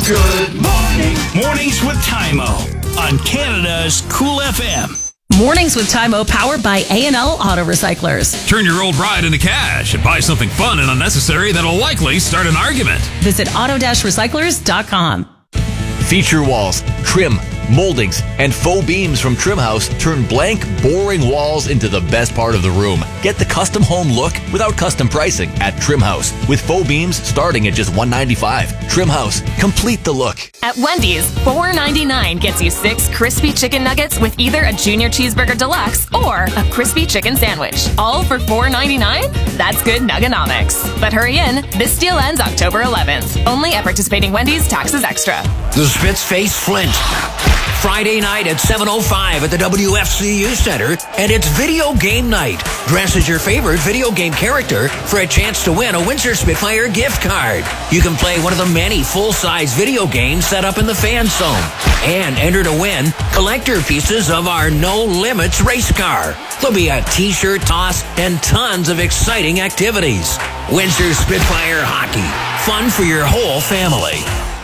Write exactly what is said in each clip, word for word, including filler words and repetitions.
Good morning. Mornings with Tymo on Canada's Cool F M. Mornings with Tymo, powered by A and L Auto Recyclers. Turn your old ride into cash and buy something fun and unnecessary that'll likely start an argument. Visit auto recyclers dot com. Feature walls, trim, moldings, and faux beams from Trim House turn blank, boring walls into the best part of the room. Get the custom home look without custom pricing at Trim House, with faux beams starting at just one hundred ninety-five dollars. Trim House, complete the look. At Wendy's, four ninety-nine gets you six crispy chicken nuggets with either a Junior Cheeseburger Deluxe or a crispy chicken sandwich. All for four ninety-nine? That's good nuggonomics. But hurry in, this deal ends October eleventh. Only at participating Wendy's, taxes extra. The Spits face Flint Friday night at seven oh five at the W F C U Center, and it's video game night. Dress as your favorite video game character for a chance to win a Windsor Spitfire gift card. You can play one of the many full-size video games set up in the fan zone, and enter to win collector pieces of our No Limits race car. There'll be a t-shirt toss and tons of exciting activities. Windsor Spitfire Hockey, fun for your whole family.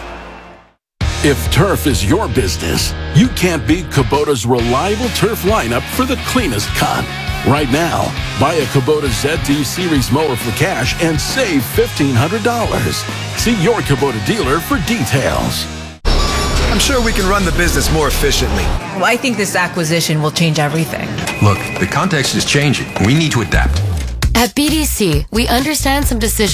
If turf is your business, you can't beat Kubota's reliable turf lineup for the cleanest cut. Right now, buy a Kubota Z T Series mower for cash and save fifteen hundred dollars. See your Kubota dealer for details. I'm sure we can run the business more efficiently. Well, I think this acquisition will change everything. Look, the context is changing. We need to adapt. At B D C, we understand some decisions